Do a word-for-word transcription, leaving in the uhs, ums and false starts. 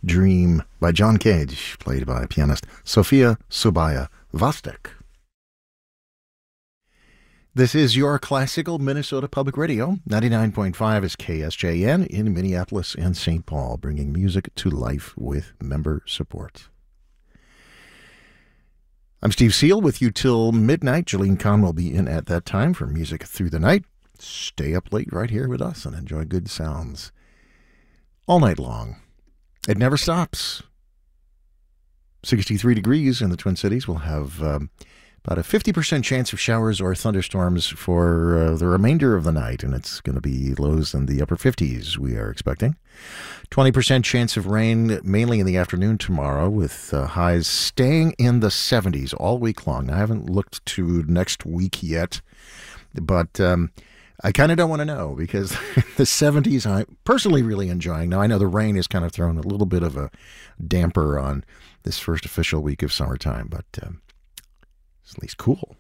Dream by John Cage, played by pianist Sofia Subaya Vostek. This is your classical Minnesota Public Radio. ninety-nine point five is K S J N in Minneapolis and Saint Paul, bringing music to life with member support. I'm Steve Seal with you till midnight. Jolene Kahn will be in at that time for Music Through the Night. Stay up late right here with us and enjoy good sounds all night long. It never stops. sixty-three degrees in the Twin Cities. We'll have um, about a fifty percent chance of showers or thunderstorms for uh, the remainder of the night, and it's going to be lows in the upper fifties we are expecting. twenty percent chance of rain mainly in the afternoon tomorrow, with uh, highs staying in the seventies all week long. Now, I haven't looked to next week yet, but um, I kind of don't want to know, because the seventies I'm personally really enjoying. Now, I know the rain has kind of thrown a little bit of a damper on this first official week of summertime, but um, it's at least cool.